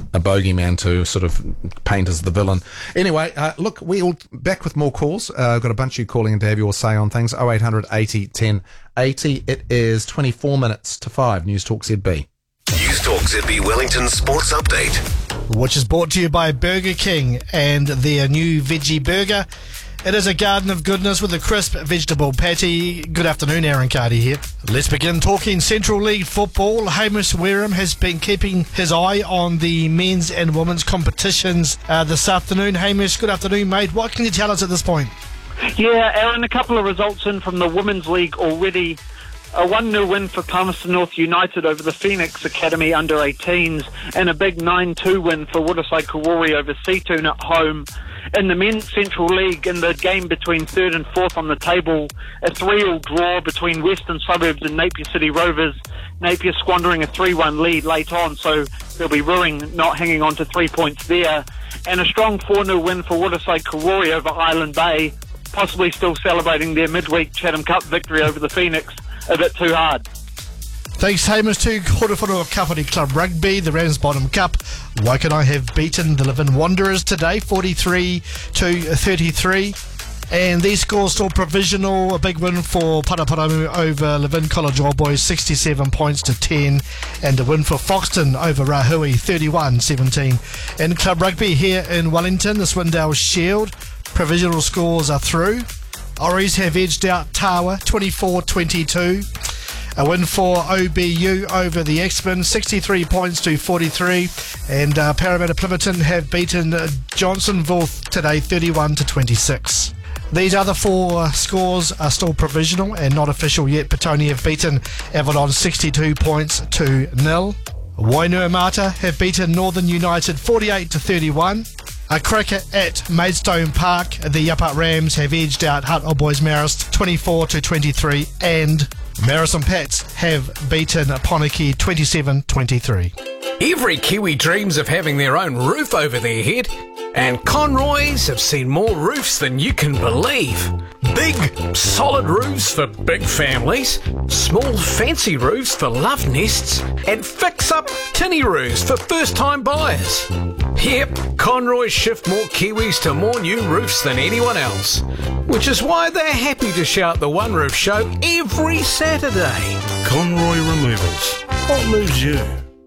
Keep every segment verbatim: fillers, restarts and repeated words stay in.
a bogeyman to sort of paint as the villain. Anyway, uh, look, we'll back with more calls. Uh, I've got a bunch of you calling in to have your say on things. oh eight hundred eighty ten eighty. It is twenty-four minutes to five. News Talk Z B. News Talk Z B Wellington Sports Update, which is brought to you by Burger King and their new veggie burger. It is a garden of goodness with a crisp vegetable patty. Good afternoon, Aaron Cardy here. Let's begin talking Central League football. Hamish Wareham has been keeping his eye on the men's and women's competitions uh, this afternoon. Hamish, good afternoon, mate. What can you tell us at this point? Yeah, Aaron, a couple of results in from the Women's League already. A one nil win for Palmerston North United over the Phoenix Academy under eighteens, and a big nine two win for Waterside Karori over Seatoon at home. In the Men's Central League, in the game between third and fourth on the table, a three all draw between Western Suburbs and Napier City Rovers. Napier squandering a three one lead late on, so they'll be ruining not hanging on to three points there. And a strong four nil win for Waterside Karori over Island Bay, possibly still celebrating their midweek Chatham Cup victory over the Phoenix a bit too hard. Thanks, Hamish. To Horowhenua Kapiti Club Rugby, the Ramsbottom Cup. Waikanae have beaten the Levin Wanderers today, forty-three to thirty-three. And these scores still provisional. A big win for Paraparamu over Levin College All Boys, sixty-seven points to ten. And a win for Foxton over Rahui, thirty-one seventeen. In Club Rugby here in Wellington, the Swindale Shield, provisional scores are through. Oris have edged out Tawa, twenty-four twenty-two. A win for O B U over the X-Men, sixty-three points to forty-three. And uh, Parramatta Pliverton have beaten uh, Johnsonville today, thirty-one to twenty-six. These other four scores are still provisional and not official yet. Petone have beaten Avalon sixty-two points to nil. Wainuiomata have beaten Northern United forty-eight to thirty-one. A cracker at Maidstone Park, the Yaput Rams have edged out Hutt Old Boys Marist twenty-four to twenty-three, and Marist Pats have beaten Poniki twenty-seven twenty-three. Every Kiwi dreams of having their own roof over their head, and Conroys have seen more roofs than you can believe. Big, solid roofs for big families, small, fancy roofs for love nests, and fix-up tinny roofs for first-time buyers. Yep, Conroys shift more Kiwis to more new roofs than anyone else, which is why they're happy to shout the One Roof Show every Saturday. Conroy Removals. What moves you?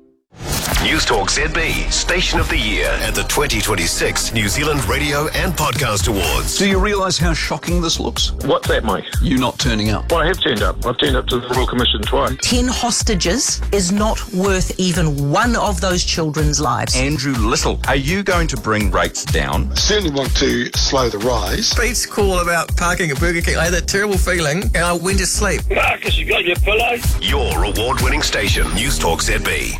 News Talk Z B, Station of the Year at the twenty twenty-six New Zealand Radio and Podcast Awards. Do you realise how shocking this looks? What's that, mate? You not turning up. Well, I have turned up. I've turned up to the Royal Commission twice. Ten hostages is not worth even one of those children's lives. Andrew Little, are you going to bring rates down? I certainly want to slow the rise. Pete's call about parking at Burger King, I had that terrible feeling and I went to sleep. Marcus, you got your pillow? Your award-winning station, News Talk Z B.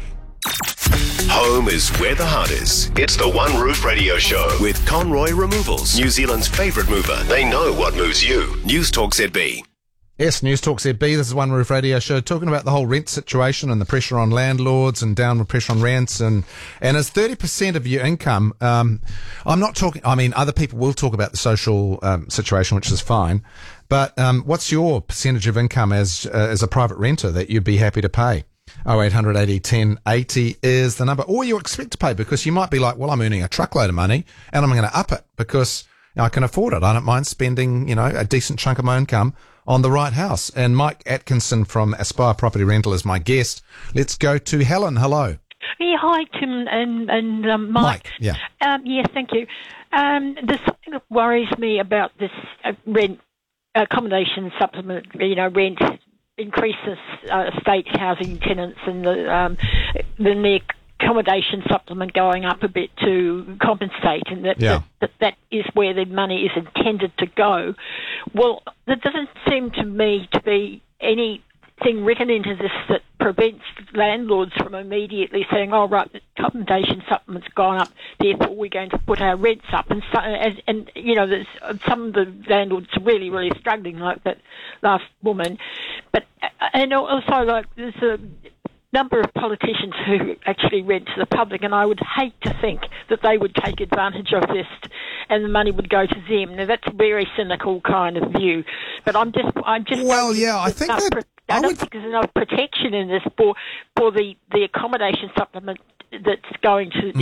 Home is where the heart is. It's the One Roof Radio Show with Conroy Removals, New Zealand's favourite mover. They know what moves you. News Talk Z B. Yes, News Talk Z B. This is One Roof Radio Show, talking about the whole rent situation and the pressure on landlords and downward pressure on rents. And, and as thirty percent of your income, um, I'm not talking, I mean, other people will talk about the social um, situation, which is fine. But um, what's your percentage of income as uh, as a private renter that you'd be happy to pay? oh eight hundred eighty ten eighty is the number. Or you expect to pay, because you might be like, well, I'm earning a truckload of money and I'm going to up it because I can afford it. I don't mind spending, you know, a decent chunk of my income on the right house. And Mike Atkinson from Aspire Property Rental is my guest. Let's go to Helen. Hello. Yeah, hi, Tim and, and um, Mike. Mike, yeah. Um, yes, thank you. Um, there's something that worries me about this uh, rent accommodation supplement, you know, rent increases uh, state housing tenants and the, um, then the accommodation supplement going up a bit to compensate, and that, yeah. that, that that is where the money is intended to go. Well, there doesn't seem to me to be anything written into this that prevents landlords from immediately saying, oh, right, the accommodation supplement's gone up, therefore we're going to put our rents up. And, so, and, and you know, there's some of the landlords are really, really struggling, like that last woman. But and also, like, there's a number of politicians who actually rent to the public, and I would hate to think that they would take advantage of this and the money would go to them. Now, that's a very cynical kind of view, but I'm just, I'm just. Well, yeah, I think that. Pro- I, I don't would... think there's enough protection in this for for the, the accommodation supplement that's going to